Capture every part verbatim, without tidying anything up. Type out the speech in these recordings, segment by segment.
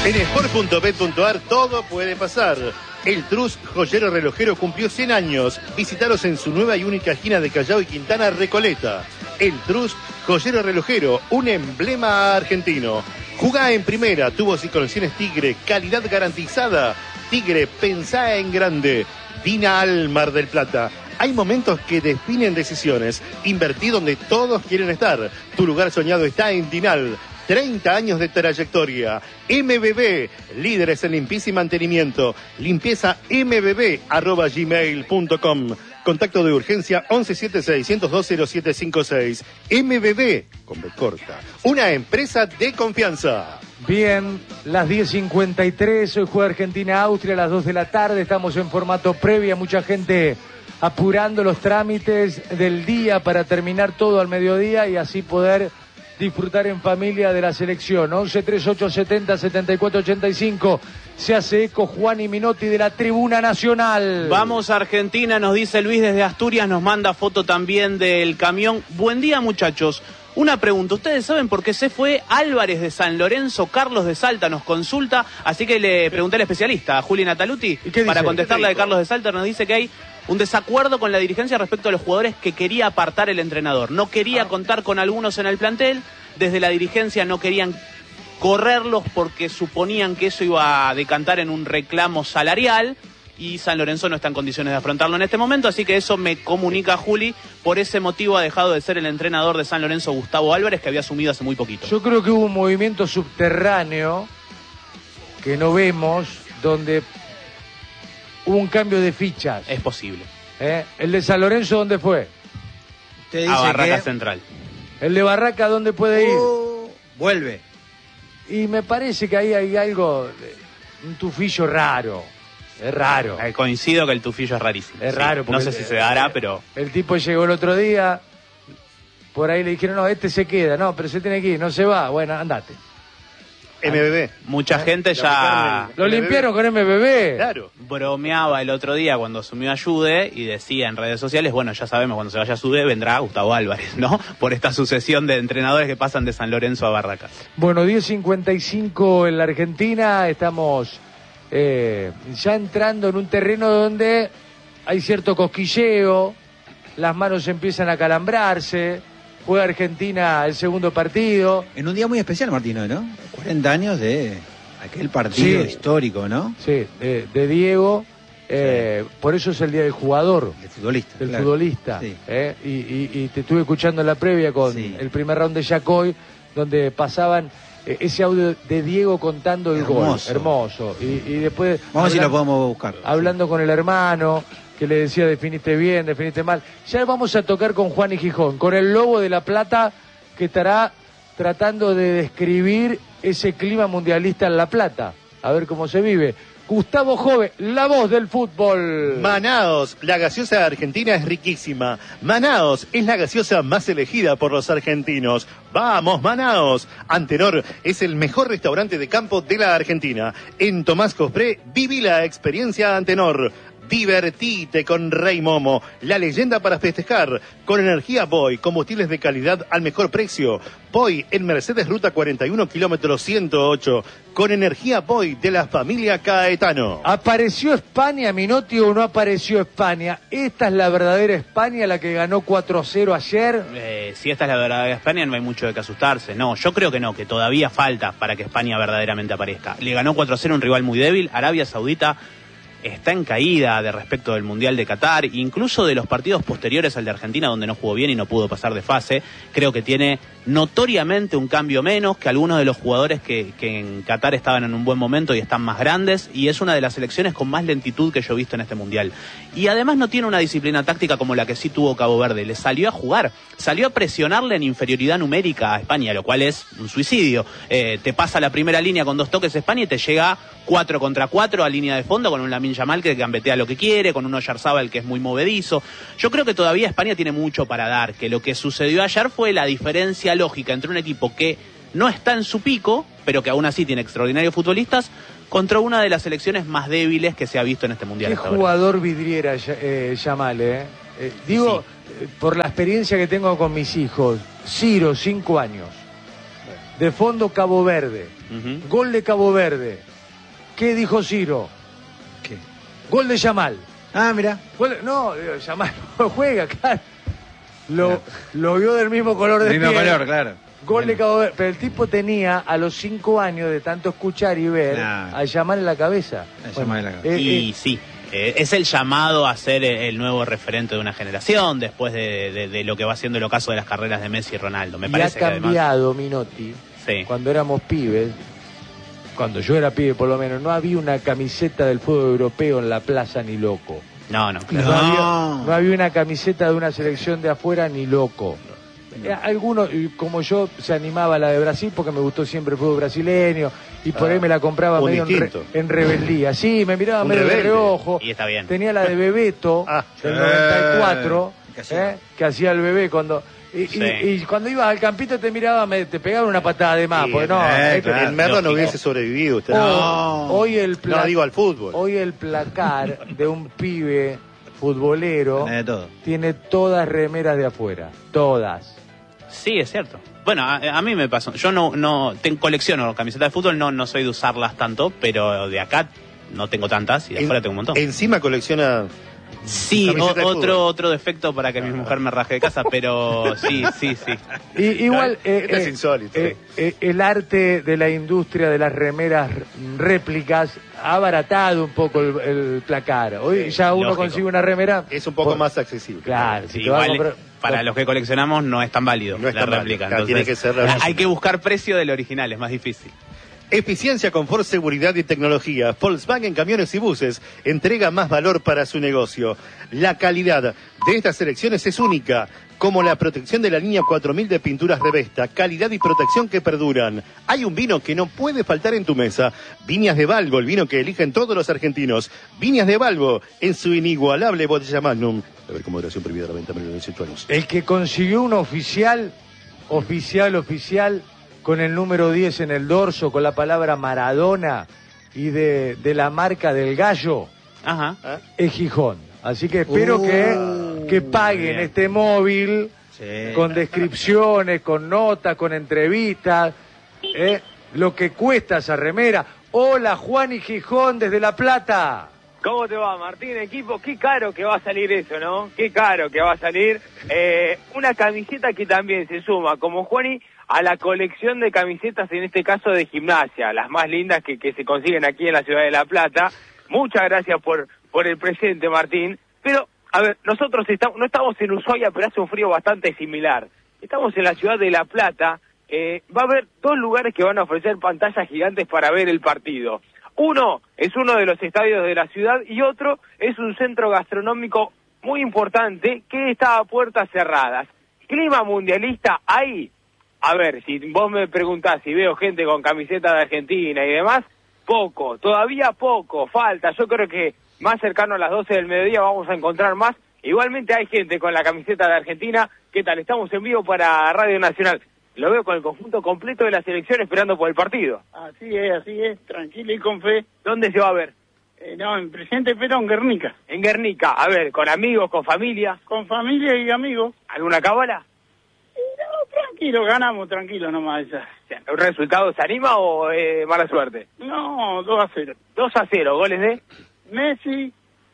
En sport punto bet punto ar todo puede pasar. El Trust Joyero Relojero cumplió cien años. Visítalos en su nueva y única esquina de Callao y Quintana, Recoleta. El Trust Joyero Relojero, un emblema argentino. Jugá en primera, tubos y conexiones Tigre, calidad garantizada. Tigre, pensá en grande. Dinal Mar del Plata. Hay momentos que definen decisiones. Invertí donde todos quieren estar. Tu lugar soñado está en Dinal. treinta años de trayectoria. M B B, líderes en limpieza y mantenimiento. Limpieza m b b arroba gmail punto com. Contacto de urgencia once siete seiscientos dos cero siete cinco seis. M B B, con B corta. Una empresa de confianza. Bien, las diez cincuenta y tres, hoy juega Argentina-Austria a las dos de la tarde. Estamos en formato previa, mucha gente apurando los trámites del día para terminar todo al mediodía y así poder disfrutar en familia de la selección. once treinta y ocho setenta setenta y cuatro ochenta y cinco. Se hace eco Juan y Minotti de la Tribuna Nacional. Vamos a Argentina, nos dice Luis desde Asturias, nos manda foto también del camión. Buen día, muchachos. Una pregunta, ¿ustedes saben por qué se fue Álvarez de San Lorenzo? Carlos de Salta nos consulta, así que le pregunté al especialista, a Juli Nataluti, para contestarle de Carlos de Salta. Nos dice que hay un desacuerdo con la dirigencia respecto a los jugadores que quería apartar el entrenador. No quería ah. contar con algunos en el plantel, desde la dirigencia no querían correrlos porque suponían que eso iba a decantar en un reclamo salarial y San Lorenzo no está en condiciones de afrontarlo en este momento, así que eso me comunica Juli. Por ese motivo ha dejado de ser el entrenador de San Lorenzo Gustavo Álvarez, que había asumido hace muy poquito. Yo creo que hubo un movimiento subterráneo que no vemos, donde hubo un cambio de fichas. Es posible. ¿Eh? ¿El de San Lorenzo dónde fue? Usted dice a Barraca que... Central. ¿El de Barraca dónde puede ir? Uh, vuelve. Y me parece que ahí hay algo, un tufillo raro. Es raro. Eh, coincido que el tufillo es rarísimo. Es sí. raro. No sé el, si se dará, pero... El tipo llegó el otro día, por ahí le dijeron, no, este se queda. No, pero se tiene que ir, no se va. Bueno, andate. M B B. Mucha ¿Eh? gente ya... Lo limpiaron con M B B. Claro. Bromeaba el otro día cuando asumió a Jude y decía en redes sociales, bueno, ya sabemos, cuando se vaya a Jude vendrá Gustavo Álvarez, ¿no? Por esta sucesión de entrenadores que pasan de San Lorenzo a Barracas. Bueno, diez cincuenta y cinco en la Argentina, estamos eh, ya entrando en un terreno donde hay cierto cosquilleo, las manos empiezan a calambrarse. Juega Argentina el segundo partido. En un día muy especial, Martino, ¿no? cuarenta años de aquel partido sí, histórico, ¿no? Sí, de, de Diego. Eh, sí. Por eso es el día del jugador. Del futbolista. Del claro. futbolista. Sí. Eh, y, y, y te estuve escuchando en la previa con sí. el primer round de Yacoy, donde pasaban eh, ese audio de Diego contando el Hermoso. gol. Hermoso. Y, y después... Vamos a ver si lo podemos buscar. Hablando sí. con el hermano... que le decía definiste bien, definiste mal. Ya vamos a tocar con Juan y Gijón, con el Lobo de La Plata, que estará tratando de describir ese clima mundialista en La Plata. A ver cómo se vive. Gustavo Jove, la voz del fútbol. Manaos, la gaseosa argentina es riquísima. Manaos es la gaseosa más elegida por los argentinos. ¡Vamos, Manaos! Antenor es el mejor restaurante de campo de la Argentina. En Tomás Cospré, viví la experiencia Antenor. Divertite con Rey Momo, la leyenda para festejar. Con energía Boy, combustibles de calidad al mejor precio. Boy en Mercedes Ruta cuarenta y uno, kilómetro ciento ocho. Con energía Boy de la familia Caetano. ¿Apareció España, Minotti, o no apareció España? ¿Esta es la verdadera España, la que ganó cuatro a cero ayer? Eh, si esta es la verdadera España, no hay mucho de qué asustarse. No, yo creo que no, que todavía falta para que España verdaderamente aparezca. Le ganó cuatro a cero un rival muy débil, Arabia Saudita. Está en caída de respecto del Mundial de Qatar, incluso de los partidos posteriores al de Argentina, donde no jugó bien y no pudo pasar de fase. Creo que tiene notoriamente un cambio menos que algunos de los jugadores que, que en Qatar estaban en un buen momento y están más grandes, y es una de las selecciones con más lentitud que yo he visto en este Mundial. Y además no tiene una disciplina táctica como la que sí tuvo Cabo Verde. Le salió a jugar, salió a presionarle en inferioridad numérica a España, lo cual es un suicidio. Eh, te pasa la primera línea con dos toques España y te llega cuatro contra cuatro a línea de fondo con un Lamine Yamal que gambetea lo que quiere, con un Oyarzabal que es muy movedizo. Yo creo que todavía España tiene mucho para dar, que lo que sucedió ayer fue la diferencia lógica entre un equipo que no está en su pico, pero que aún así tiene extraordinarios futbolistas, contra una de las selecciones más débiles que se ha visto en este Mundial. Qué jugador vidriera eh, Yamal, eh. eh digo, sí. eh, por la experiencia que tengo con mis hijos. Ciro, cinco años. De fondo Cabo Verde. Ujú. Gol de Cabo Verde. ¿Qué dijo Ciro? ¿Qué? Gol de Yamal. Ah, mira. Gol de- No, digo, Yamal no juega, claro. Lo, Claro. lo vio del mismo color de Mismo piel. color, claro. Gol de Bueno. Cabo Verde. Pero el tipo tenía, a los cinco años de tanto escuchar y ver, Claro. a Yamal en la cabeza. A Yamal en la cabeza. eh, Y eh, sí, eh, es el llamado a ser el, el nuevo referente de una generación después de, de- de lo que va siendo el ocaso de las carreras de Messi y Ronaldo. Me y ha parece que además... cambiado Minotti. Sí. Cuando éramos pibes, cuando yo era pibe por lo menos, no había una camiseta del fútbol europeo en la plaza ni loco. No, no, No, claro. No. había, no había una camiseta de una selección de afuera ni loco. Eh, Algunos, y como yo, se animaba a la de Brasil porque me gustó siempre el fútbol brasileño y por Ah, ahí me la compraba un medio en, re- distinto. en rebeldía. Sí, me miraba Un medio de rebelde. reojo. Y está bien. Tenía la de Bebeto Ah, del sí. noventa y cuatro, Que hacía. eh, que hacía el bebé cuando... Y, Sí. y- y cuando ibas al campito te miraba, me, te pegaban una patada de más. Sí, porque no, eh, este- claro. en Merlo no lógico. hubiese sobrevivido usted. Hoy- No. Hoy el pla- No, digo al fútbol. Hoy el placar de un pibe futbolero Tiene de todo. tiene todas remeras de afuera, todas. Sí, es cierto. Bueno, a, a mí me pasó. Yo no, no tengo, colecciono camisetas de fútbol, no, no soy de usarlas tanto, pero de acá no tengo tantas y de En- afuera tengo un montón. Encima colecciona. Sí, o- camiseta de otro fútbol. otro defecto para que mi mujer me raje de casa, pero sí, sí, sí. Y, igual eh, Esto es eh, insólito. eh, eh, el arte de la industria de las remeras réplicas ha abaratado un poco el, el placar. Hoy Sí, ya uno lógico. consigue una remera. Es un poco por- más accesible. Claro, Sí, si te vas a igual, comprar- para los que coleccionamos no es tan válido No es la tan válido, réplica. claro, tiene entonces, que ser la original. hay que buscar precio del original, es más difícil. Eficiencia, confort, seguridad y tecnología. Volkswagen Camiones y Buses entrega más valor para su negocio. La calidad de estas selecciones es única, como la protección de la línea cuatro mil de pinturas Revesta. Calidad y protección que perduran. Hay un vino que no puede faltar en tu mesa. Viñas de Balbo, el vino que eligen todos los argentinos. Viñas de Balbo, en su inigualable botella Magnum. A ver, con moderación prohibida la venta menor de dieciocho años. El que consiguió un oficial, oficial, oficial, con el número diez en el dorso, con la palabra Maradona y de, de la marca del gallo, Ajá. ¿Ah? es Gijón. Así que espero Uh, que, que paguen bien. este móvil Sí. con descripciones, con notas, con entrevistas, ¿eh? Lo que cuesta esa remera. Hola, Juan y Gijón desde La Plata. ¿Cómo te va, Martín? Equipo, qué caro que va a salir eso, ¿no? Qué caro que va a salir. Eh, una camiseta que también se suma, como Juani, a la colección de camisetas, en este caso de gimnasia, las más lindas que, que se consiguen aquí en la ciudad de La Plata. Muchas gracias por, por el presente, Martín. Pero, a ver, nosotros estamos, no estamos en Ushuaia, pero hace un frío bastante similar. Estamos en la ciudad de La Plata. Eh, va a haber dos lugares que van a ofrecer pantallas gigantes para ver el partido. Uno es uno de los estadios de la ciudad y otro es un centro gastronómico muy importante que está a puertas cerradas. ¿Clima mundialista hay? A ver, si vos me preguntás si veo gente con camiseta de Argentina y demás, poco, todavía poco, falta. Yo creo que más cercano a las doce del mediodía vamos a encontrar más. Igualmente hay gente con la camiseta de Argentina. ¿Qué tal? Estamos en vivo para Radio Nacional. Lo veo con el conjunto completo de la selección esperando por el partido. Así es, así es, tranquilo y con fe. ¿Dónde se va a ver? Eh, no, en Presidente Perón, Guernica. En Guernica. A ver, ¿con amigos, con familia? Con familia y amigos. ¿Alguna cábala? Eh, no, tranquilo, ganamos, tranquilo nomás esa. ¿Un resultado se anima o eh, mala suerte? No, dos a cero. dos a cero, goles de... Messi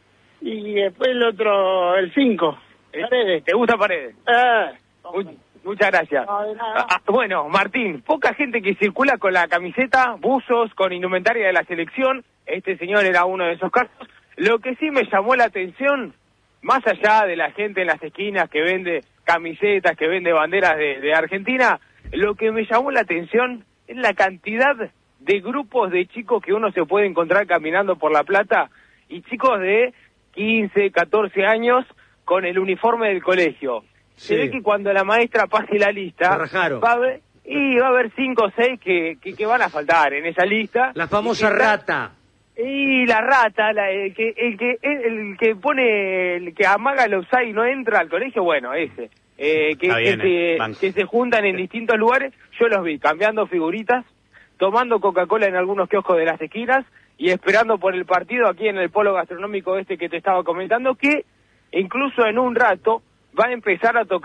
y después el otro, el cinco. Paredes. ¿Te gusta Paredes? Eh, Mu- muchas gracias. No, de nada. Ah, ah, bueno, Martín, poca gente que circula con la camiseta, buzos, con indumentaria de la selección. Este señor era uno de esos casos. Lo que sí me llamó la atención, más allá de la gente en las esquinas que vende camisetas, que vende banderas de, de Argentina, lo que me llamó la atención es la cantidad de grupos de chicos que uno se puede encontrar caminando por La Plata, y chicos de quince, catorce años con el uniforme del colegio. Se Sí. ve que cuando la maestra pase la lista, Se rajaron. va a haber, y va a haber cinco o seis que, que, que van a faltar en esa lista. La famosa Y que están- rata. Y la rata, la, el que el que el que pone, el que amaga el offside y no entra al colegio, bueno, ese. Eh, que, Está que, bien, eh, se, banco. que se juntan en distintos lugares, yo los vi cambiando figuritas, tomando Coca-Cola en algunos kioscos de las esquinas y esperando por el partido aquí en el polo gastronómico este que te estaba comentando, que incluso en un rato va a empezar a tocar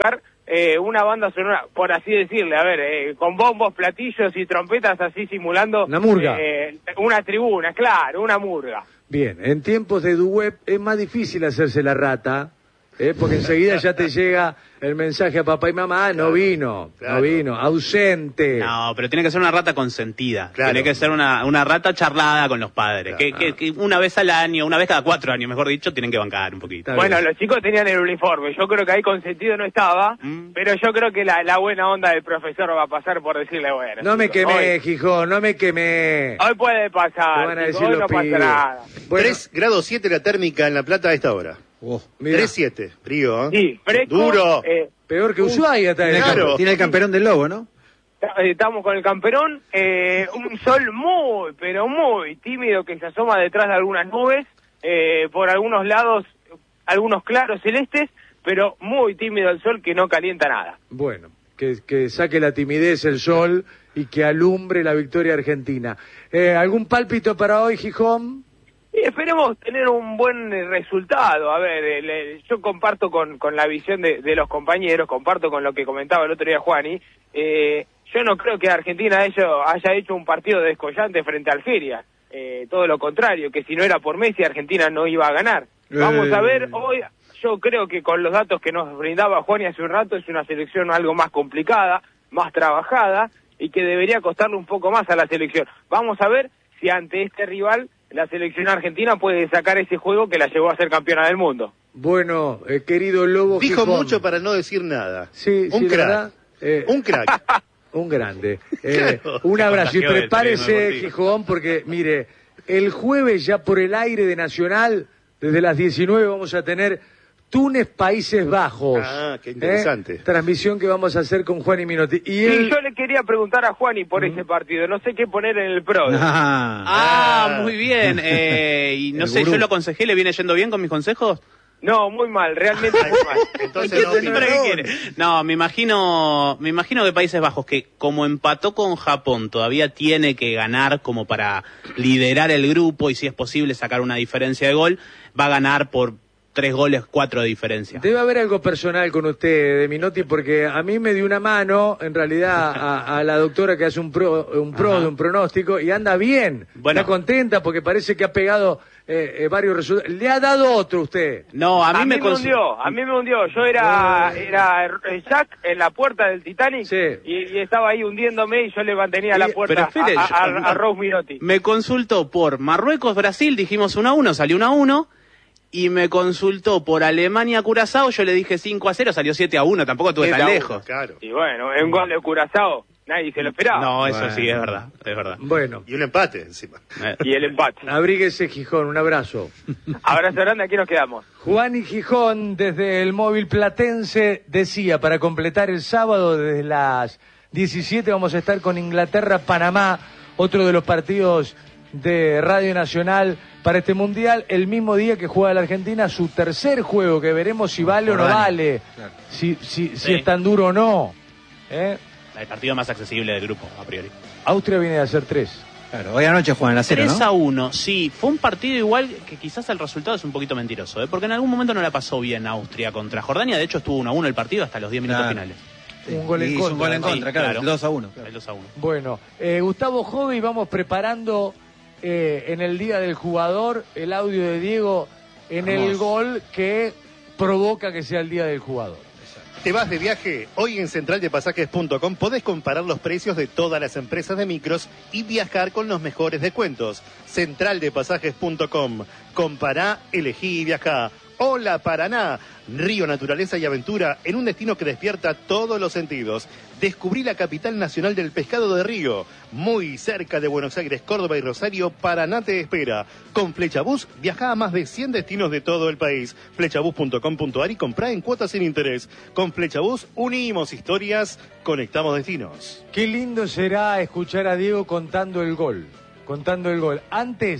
eh, una banda sonora, por así decirle, a ver, eh, con bombos, platillos y trompetas así simulando... Una murga. Eh, una tribuna, claro, una murga. Bien, en tiempos de Duweb es más difícil hacerse la rata, ¿eh? Porque enseguida ya te llega el mensaje a papá y mamá, no vino, claro. no vino, ausente. No, pero tiene que ser una rata consentida. Claro. Tiene que ser una, una rata charlada con los padres. Claro. Que, que, que una vez al año, una vez cada cuatro años, mejor dicho, tienen que bancar un poquito. Está Bueno, bien. los chicos tenían el uniforme, yo creo que ahí consentido no estaba, Mm. pero yo creo que la, la buena onda del profesor va a pasar por decirle, bueno... No me chicos, quemé, hoy, Gijón, no me quemé. hoy puede Te pasar, van a chicos, decir hoy los no pibes. pasa nada. Bueno, tres grados siete la térmica en La Plata a esta hora. Oh, mirá, tres siete, frío, ¿eh? Sí, fresco, Duro. eh, peor que Ushuaia está tiene, el Claro. campe- tiene el camperón del lobo, ¿no? Eh, Estamos con el camperón, eh, un sol muy, pero muy tímido que se asoma detrás de algunas nubes, eh, por algunos lados, algunos claros celestes, pero muy tímido el sol que no calienta nada. Bueno, que, que saque la timidez el sol y que alumbre la victoria argentina. Eh, ¿Algún pálpito para hoy, Gijón? Y esperemos tener un buen eh, resultado. A ver, el, el- yo comparto con, con la visión de, de los compañeros, comparto con lo que comentaba el otro día Juani. Eh, yo no creo que Argentina haya, haya hecho un partido descollante frente a Algeria. Eh, todo lo contrario, que si no era por Messi, Argentina no iba a ganar. Vamos a ver, hoy yo creo que con los datos que nos brindaba Juani hace un rato, es una selección algo más complicada, más trabajada, y que debería costarle un poco más a la selección. Vamos a ver si ante este rival la selección argentina puede sacar ese juego que la llevó a ser campeona del mundo. Bueno, eh, querido Lobo Dijo Gijón. mucho para no decir nada. Sí, un sí, crack. ¿verdad? Eh, Un crack. Un grande. Eh, Claro. un abrazo y contagió del prepárese, periodismo deportivo. Gijón, porque mire, el jueves ya por el aire de Nacional, desde las diecinueve vamos a tener Túnez, Países Bajos. Ah, qué interesante. Eh, Transmisión que vamos a hacer con Juan y Minotti. Y Sí, él, yo le quería preguntar a Juani por ese partido, no sé qué poner en el pro. Ah, Ah, muy bien. Eh, y no El sé, gurú. yo lo aconsejé, ¿le viene yendo bien con mis consejos? No, muy mal, realmente muy mal. Entonces no, ¿Pero opina. qué quiere? No, me imagino, me imagino que Países Bajos, que como empató con Japón, todavía tiene que ganar como para liderar el grupo y si es posible sacar una diferencia de gol, va a ganar por tres goles, cuatro de diferencia. debe haber algo personal con usted, de Minotti, porque a mí me dio una mano, en realidad, a, a la doctora que hace un pro, un pro Ajá. de un pronóstico, y anda bien. Bueno. Está contenta porque parece que ha pegado eh, eh, varios resultados. ¿Le ha dado otro usted? No, a mí, A mí me, me cons- hundió, a mí me hundió. Yo era, era Jack en la puerta del Titanic Sí. y, y estaba ahí hundiéndome y yo le mantenía la Y- puerta pero espere, a, a, yo- a- a Rose Minotti. me consultó por Marruecos-Brasil, dijimos uno a uno, salió uno a uno. Y me consultó por Alemania-Curazao, yo le dije cinco a cero, salió siete a uno, tampoco estuve Siete tan a uno, lejos. Claro. Y bueno, en un gol de Curazao, nadie se lo esperaba. No, eso Bueno. sí, es verdad, es verdad. Bueno, Y un empate encima. Eh, Y el empate. abríguese, Gijón, un abrazo. Abrazo grande, aquí nos quedamos. Juan y Gijón, desde el móvil platense, decía, para completar el sábado, desde las diecisiete vamos a estar con Inglaterra-Panamá, otro de los partidos de Radio Nacional para este Mundial, el mismo día que juega la Argentina, su tercer juego, que veremos si vale o no Jordania. vale, Claro. si, si, si Sí. es tan duro o no. ¿Eh? el partido más accesible del grupo, a priori. Austria viene de hacer tres. claro. Hoy anoche juegan a la cero, tres ¿no? a uno, sí, fue un partido igual que quizás el resultado es un poquito mentiroso, ¿eh? Porque en algún momento no la pasó bien Austria contra Jordania, de hecho estuvo uno a uno el partido hasta los diez minutos Claro. finales. Sí. Un gol en Y hizo contra, un gol en ¿no? contra, Sí, claro, claro. dos a uno. El dos a uno. Bueno, eh, Gustavo Jove, vamos preparando eh, en el Día del Jugador el audio de Diego en el Vamos. gol que provoca que sea el Día del Jugador. ¿Te vas de viaje? Hoy en central de pasajes punto com podés comparar los precios de todas las empresas de micros y viajar con los mejores descuentos. central de pasajes punto com. Compará, elegí y viajá. Hola Paraná, río, naturaleza y aventura en un destino que despierta todos los sentidos. Descubrí la capital nacional del pescado de río. Muy cerca de Buenos Aires, Córdoba y Rosario, Paraná te espera. Con Flechabús viajá a más de cien destinos de todo el país. flechabús punto com punto ar y comprá en cuotas sin interés. Con Flechabús unimos historias, conectamos destinos. Qué lindo será escuchar a Diego contando el gol, contando el gol. Antes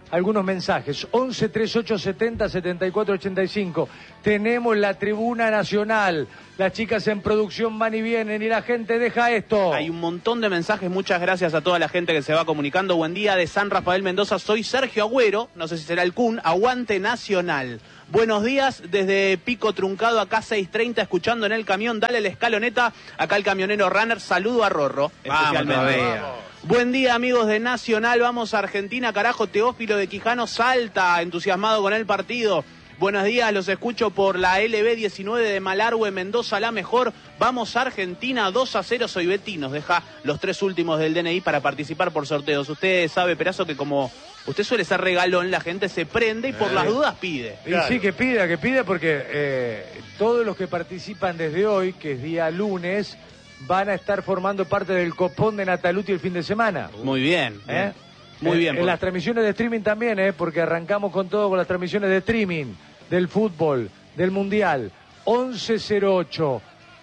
algunos mensajes. once treinta y ocho setenta setenta y cuatro ochenta y cinco. Tenemos la tribuna nacional. Las chicas en producción van y vienen y la gente deja esto. Hay un montón de mensajes. Muchas gracias a toda la gente que se va comunicando. Buen día de San Rafael Mendoza. Soy Sergio Agüero. No sé si será el Kun. Aguante Nacional. Buenos días desde Pico Truncado, acá seis treinta, escuchando en el camión. Dale la escaloneta. Acá el camionero Runner. Saludo a Rorro. Especialmente. Vamos, vamos. Buen día, amigos de Nacional. Vamos a Argentina, carajo. Teófilo de Quijano salta, entusiasmado con el partido. Buenos días, los escucho por la L B diecinueve de Malargüe, Mendoza, la mejor. Vamos a Argentina, dos a cero. Soy Betty, nos deja los tres últimos del D N I para participar por sorteos. Usted sabe, Perazo, que como usted suele ser regalón, la gente se prende y por eh. las dudas pide. Y claro. Sí, que pida, que pida, porque eh, todos los que participan desde hoy, que es día lunes, van a estar formando parte del copón de Nataluti el fin de semana. Muy bien. ¿Eh? Muy bien. En, en las transmisiones de streaming también, ¿eh? Porque arrancamos con todo, con las transmisiones de streaming, del fútbol, del mundial. once cero ocho.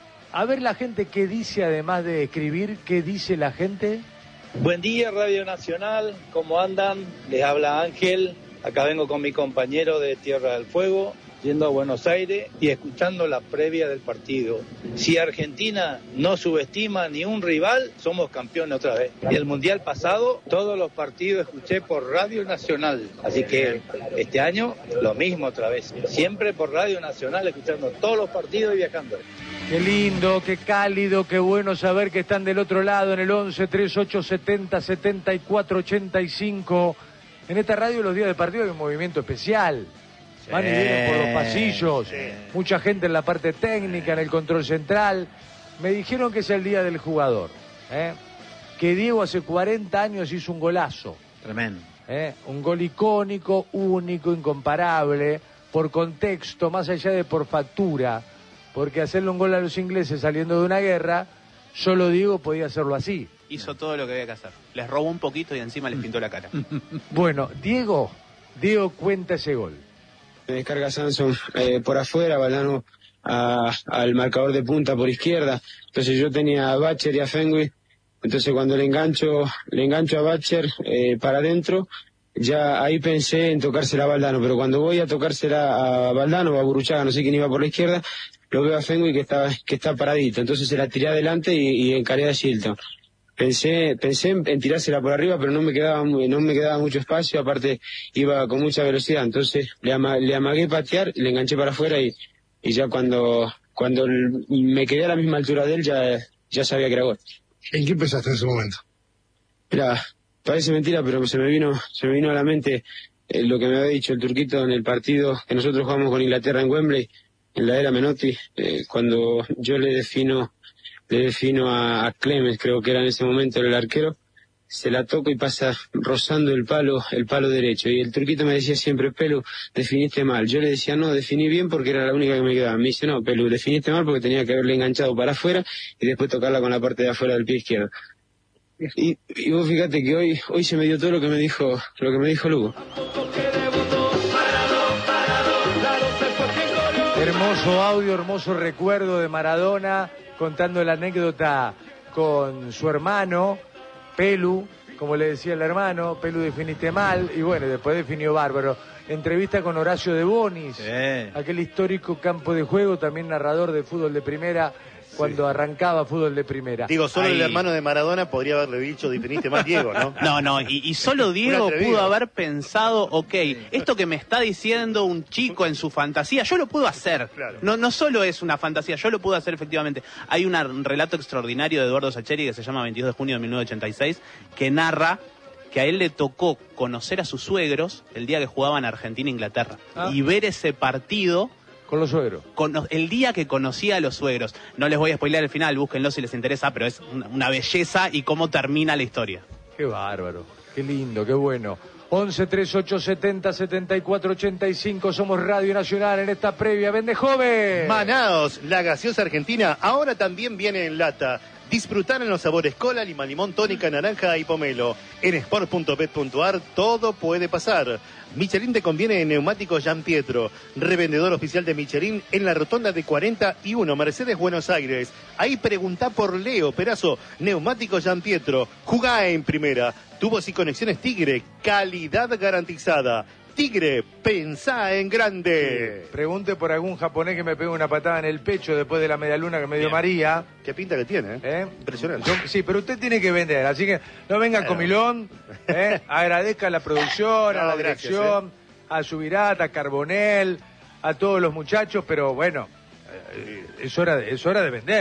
A ver la gente qué dice, además de escribir, qué dice la gente. Buen día, Radio Nacional, ¿cómo andan? Les habla Ángel, acá vengo con mi compañero de Tierra del Fuego, yendo a Buenos Aires y escuchando la previa del partido. Si Argentina no subestima ni un rival, somos campeones otra vez. Y el Mundial pasado, todos los partidos escuché por Radio Nacional. Así que este año, lo mismo otra vez. Siempre por Radio Nacional, escuchando todos los partidos y viajando. Qué lindo, qué cálido, qué bueno saber que están del otro lado en el once treinta y ocho setenta setenta y cuatro ochenta y cinco. En esta radio los días de partido hay un movimiento especial. Van y vienen por los pasillos, sí. Mucha gente en la parte técnica, en el control central. Me dijeron que es el día del jugador, ¿eh? Que Diego hace cuarenta años hizo un golazo. Tremendo. ¿Eh? Un gol icónico, único, incomparable, por contexto, más allá de por factura, porque hacerle un gol a los ingleses saliendo de una guerra, solo Diego podía hacerlo así. Hizo todo lo que había que hacer. Les robó un poquito y encima les pintó la cara. Bueno, Diego, Diego cuenta ese gol. Me descarga Samson eh, por afuera, Valdano a, al marcador de punta por izquierda. Entonces yo tenía a Bacher y a Fenwick. Entonces cuando le engancho, le engancho a Bacher eh, para adentro, ya ahí pensé en tocársela a Valdano. Pero cuando voy a tocársela a Valdano o a Burruchaga, no sé quién iba por la izquierda, lo veo a Fenwick que está, que está paradito. Entonces se la tiré adelante y, y encaré a Shilton. Pensé, pensé en, en tirársela por arriba, pero no me quedaba, no me quedaba mucho espacio, aparte iba con mucha velocidad, entonces le, ama, le amagué patear, le enganché para afuera y, y ya cuando, cuando me quedé a la misma altura de él ya, ya sabía que era gol. ¿En qué pensaste en ese momento? Mira, parece mentira, pero se me vino, se me vino a la mente eh, lo que me había dicho el turquito en el partido que nosotros jugamos con Inglaterra en Wembley, en la era Menotti, eh, cuando yo le defino le defino a, a Clemens, creo que era en ese momento el arquero, se la toco y pasa rozando el palo, el palo derecho, y el turquito me decía siempre, Pelu, definiste mal. Yo le decía, no, definí bien porque era la única que me quedaba. Me dice, no, Pelu, definiste mal porque tenía que haberle enganchado para afuera y después tocarla con la parte de afuera del pie izquierdo. Y, y vos fíjate que hoy, hoy se me dio todo lo que me dijo, lo que me dijo Lugo. Hermoso audio, hermoso recuerdo de Maradona, contando la anécdota con su hermano, Pelu, como le decía el hermano, Pelu definiste mal, y bueno, después definió bárbaro. Entrevista con Horacio de Bonis, sí. Aquel histórico campo de juego, también narrador de fútbol de primera, cuando sí. arrancaba fútbol de primera. Digo, solo Ahí. el hermano de Maradona podría haberle dicho, definiste mal Diego, ¿no? No, no, y, y solo Diego pudo haber pensado, ok, esto que me está diciendo un chico en su fantasía, yo lo puedo hacer. Claro. No, no solo es una fantasía, yo lo puedo hacer efectivamente. Hay una, un relato extraordinario de Eduardo Sacheri que se llama veintidós de junio de mil novecientos ochenta y seis, que narra que a él le tocó conocer a sus suegros el día que jugaban Argentina e Inglaterra. Ah. Y ver ese partido... Con los suegros. Con, el día que conocía a los suegros. No les voy a spoilear el final, búsquenlo si les interesa, pero es una, una belleza y cómo termina la historia. Qué bárbaro, qué lindo, qué bueno. once treinta y ocho setenta setenta y cuatro ochenta y cinco, somos Radio Nacional en esta previa. ¡Vende joven! Manaos, la gaseosa argentina, ahora también viene en lata. Disfrutar en los sabores cola, lima, limón, tónica, naranja y pomelo. En sport punto bet punto ar todo puede pasar. Michelin te conviene en Neumáticos Giampietro, revendedor oficial de Michelin en la rotonda de cuarenta y uno, Mercedes, Buenos Aires. Ahí preguntá por Leo Perazo, Neumáticos Giampietro. Jugá en primera. Tubos y conexiones Tigre, calidad garantizada. Tigre, pensá en grande. Sí. Pregunte por algún japonés que me pegue una patada en el pecho después de la media luna que me dio Bien. María. Qué pinta que tiene, ¿eh? ¿Eh? Impresionante. Yo, sí, pero usted tiene que vender, así que no venga bueno. comilón, ¿eh? Agradezca a la producción, no, a la dirección, gracias, ¿eh? A Subirata, a Carbonell, a todos los muchachos, pero bueno, eh, es hora de, es hora de vender.